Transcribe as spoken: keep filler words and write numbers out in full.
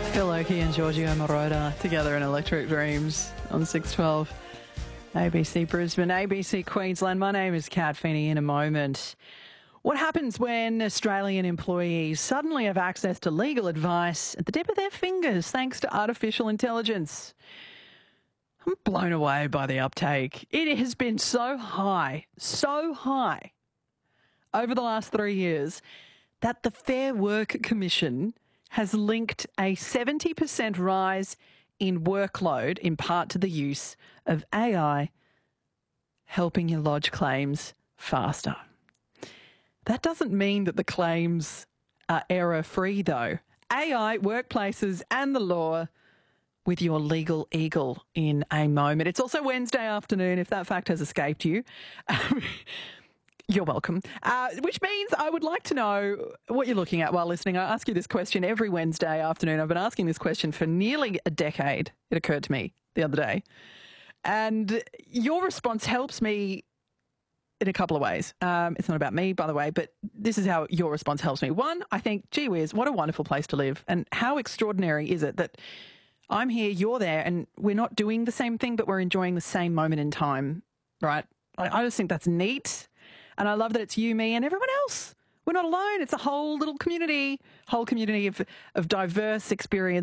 Phil Oakey and Giorgio Moroder together in Electric Dreams on six twelve. A B C Brisbane, A B C Queensland. My name is Kat Feeney. In a moment, what happens when Australian employees suddenly have access to legal advice at the tip of their fingers thanks to artificial intelligence? I'm blown away by the uptake. It has been so high, so high over the last three years that the Fair Work Commission has linked a seventy percent rise in workload in part to the use of A I helping you lodge claims faster. That doesn't mean that the claims are error-free, though. A I, workplaces and the law with your legal eagle in a moment. It's also Wednesday afternoon, if that fact has escaped you. You're welcome. Uh, which means I would like to know what you're looking at while listening. I ask you this question every Wednesday afternoon. I've been asking this question for nearly a decade. It occurred to me the other day. And your response helps me in a couple of ways. Um, it's not about me, by the way, but this is how your response helps me. One, I think, gee whiz, what a wonderful place to live. And how extraordinary is it that I'm here, you're there, and we're not doing the same thing, but we're enjoying the same moment in time, right? I, I just think that's neat. And I love that it's you, me, and everyone else. We're not alone. It's a whole little community, whole community of, of diverse experience.